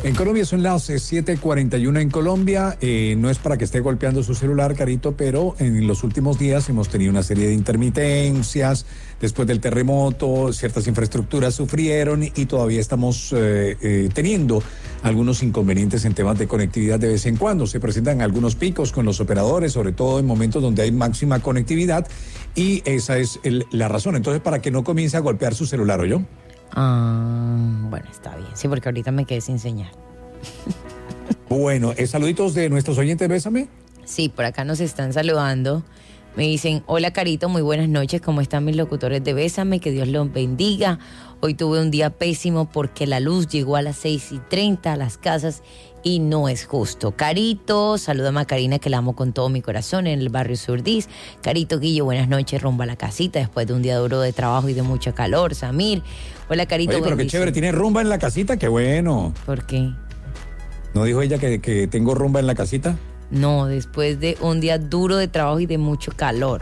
En Colombia son las 7:41 en Colombia. No es para que esté golpeando su celular, Carito, pero en los últimos días hemos tenido una serie de intermitencias. Después del terremoto, ciertas infraestructuras sufrieron y todavía estamos teniendo algunos inconvenientes en temas de conectividad de vez en cuando. Se presentan algunos picos con los operadores, sobre todo en momentos donde hay máxima conectividad, y esa es la razón. Entonces, para que no comience a golpear su celular, ¿oyó? Bueno, está bien. Sí, porque ahorita me quedé sin señal. Bueno, saluditos de nuestros oyentes, Bésame. Sí, por acá nos están saludando. Me dicen, hola Carito, muy buenas noches. ¿Cómo están mis locutores de Bésame? Que Dios los bendiga. Hoy tuve un día pésimo porque la luz llegó a las 6:30 a las casas y no es justo. Carito, salúdame a Karina, que la amo con todo mi corazón, en el barrio Surdís. Carito, Guillo, buenas noches, rumbo a la casita después de un día duro de trabajo y de mucho calor. Samir, hola Carito. Oye, pero qué chévere, ¿tiene rumba en la casita? Qué bueno. ¿Por qué? ¿No dijo ella que tengo rumba en la casita? No, después de un día duro de trabajo y de mucho calor.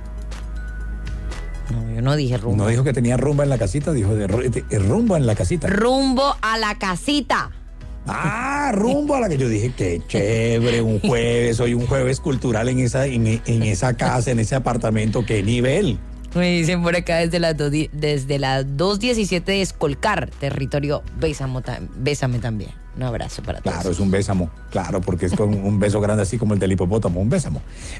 No, yo no dije rumba. No dijo que tenía rumba en la casita, dijo de rumba en la casita. Rumbo a la casita. Rumbo a la que yo dije, qué chévere, un jueves, hoy un jueves cultural en esa casa, en ese apartamento, qué nivel. Me dicen por acá desde las 2:17 de Escolcar, territorio Bésame también. Un abrazo para todos. Claro, es un bésamo, claro, porque es con un beso grande así como el del hipopótamo, un bésamo.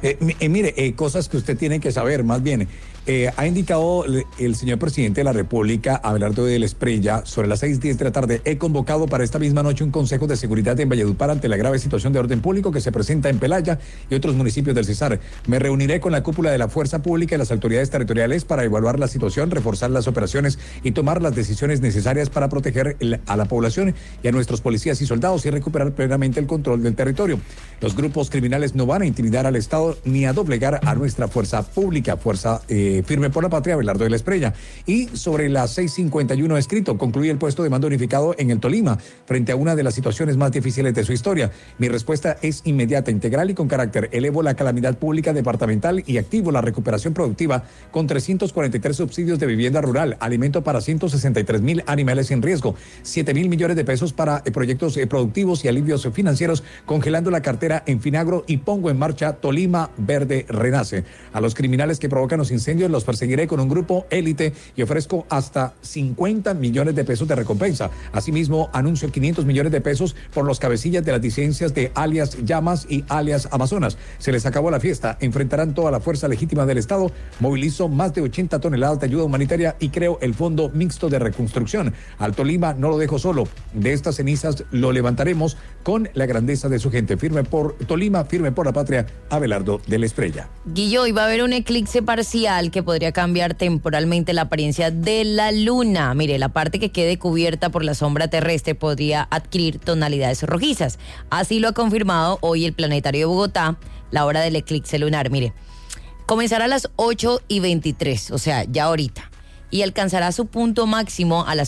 Mire, cosas que usted tiene que saber, más bien. Ha indicado el señor presidente de la República, Abelardo de la Espriella, sobre las 6:10 de la tarde. He convocado para esta misma noche un consejo de seguridad en Valledupar ante la grave situación de orden público que se presenta en Pelaya y otros municipios del Cesar. Me reuniré con la cúpula de la Fuerza Pública y las autoridades territoriales para evaluar la situación, reforzar las operaciones y tomar las decisiones necesarias para proteger a la población y a nuestros policías y soldados y recuperar plenamente el control del territorio. Los grupos criminales no van a intimidar al Estado ni a doblegar a nuestra fuerza pública. Fuerza firme por la patria, Abelardo de la Espriella. Y sobre las 6:51 escrito, concluye el puesto de mando unificado en el Tolima frente a una de las situaciones más difíciles de su historia. Mi respuesta es inmediata, integral y con carácter. Elevo la calamidad pública departamental y activo la recuperación productiva con 343 subsidios de vivienda rural, alimento para 163,000 animales en riesgo, 7,000 millones de pesos para proyectos productivos y alivios financieros, congelando la cartera en Finagro, y pongo en marcha Tolima Verde Renace. A los criminales que provocan los incendios los perseguiré con un grupo élite y ofrezco hasta 50 millones de pesos de recompensa. Asimismo, anuncio 500 millones de pesos por los cabecillas de las disidencias de alias Llamas y alias Amazonas. Se les acabó la fiesta, enfrentarán toda la fuerza legítima del Estado, movilizo más de 80 toneladas de ayuda humanitaria y creo el Fondo Mixto de Reconstrucción. Al Tolima no lo dejo solo, de estas cenizas lo levantaremos con la grandeza de su gente. Firme por Tolima, firme por la patria, Abelardo de la Espriella. Guillo, hoy va a haber un eclipse parcial que podría cambiar temporalmente la apariencia de la luna. Mire, la parte que quede cubierta por la sombra terrestre podría adquirir tonalidades rojizas. Así lo ha confirmado hoy el Planetario de Bogotá, la hora del eclipse lunar. Mire, comenzará a las 8:23, o sea, ya ahorita, y alcanzará su punto máximo a las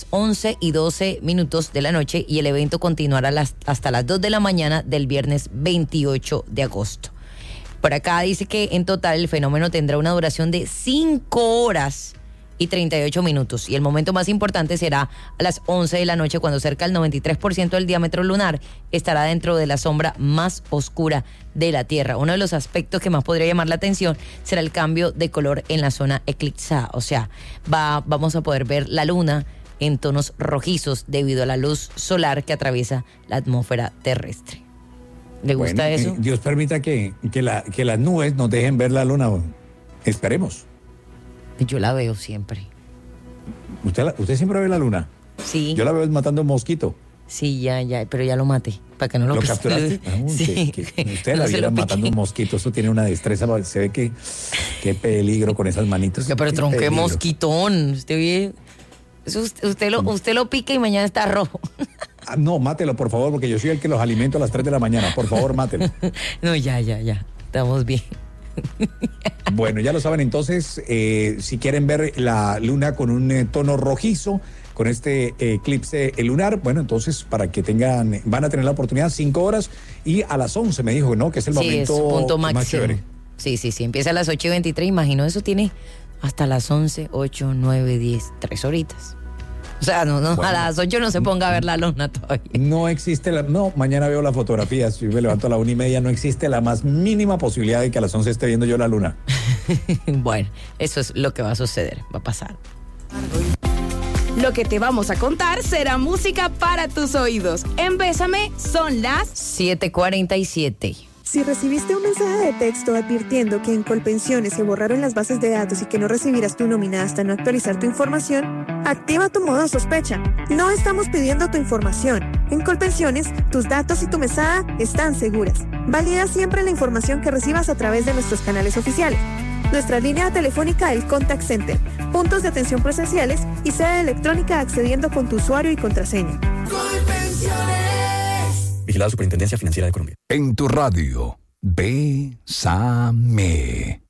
11:12 de la noche, y el evento continuará hasta las 2 de la mañana del viernes 28 de agosto. Por acá dice que en total el fenómeno tendrá una duración de 5 horas y 38 minutos, y el momento más importante será a las 11 de la noche, cuando cerca del 93% del diámetro lunar estará dentro de la sombra más oscura de la Tierra. Uno de los aspectos que más podría llamar la atención será el cambio de color en la zona eclipsada, o sea, vamos a poder ver la luna en tonos rojizos debido a la luz solar que atraviesa la atmósfera terrestre. ¿Le gusta eso? Dios permita que las nubes nos dejen ver la luna. Esperemos. Yo la veo siempre. ¿Usted siempre ve la luna? Sí. Yo la veo matando un mosquito. Sí, ya, pero ya lo maté, para que no lo capturaste. Sí. Usted la viera matando un mosquito, eso tiene una destreza, se ve que qué peligro con esas manitas. Pero tronqué mosquitón, usted ve, usted lo pica y mañana está rojo. No, mátelo, por favor, porque yo soy el que los alimento a las 3 de la mañana, por favor, mátelo. No, ya, estamos bien. Bueno, ya lo saben, entonces, si quieren ver la luna con un tono rojizo, con este eclipse lunar, bueno, entonces para que van a tener la oportunidad 5 horas, y a las 11 me dijo, ¿no? Que es el momento es punto máximo. Más chévere. Sí, empieza a las 8:23, imagino, eso tiene hasta las 11, 8, 9, 10, 3 horitas. O sea, no, Bueno. a las 8 no se ponga a ver la luna todavía. No existe no, mañana veo las fotografías, si me levanto a la 1:30, no existe la más mínima posibilidad de que a las 11 esté viendo yo la luna. Bueno, eso es lo que va a suceder, va a pasar. Lo que te vamos a contar será música para tus oídos. En Bésame son las 7:47. Si recibiste un mensaje de texto advirtiendo que en Colpensiones se borraron las bases de datos y que no recibirás tu nómina hasta no actualizar tu información, activa tu modo sospecha. No estamos pidiendo tu información. En Colpensiones, tus datos y tu mesada están seguras. Valida siempre la información que recibas a través de nuestros canales oficiales. Nuestra línea telefónica, el Contact Center, puntos de atención presenciales y sede electrónica accediendo con tu usuario y contraseña. Vigilada Superintendencia Financiera de Colombia. En tu radio, Bésame.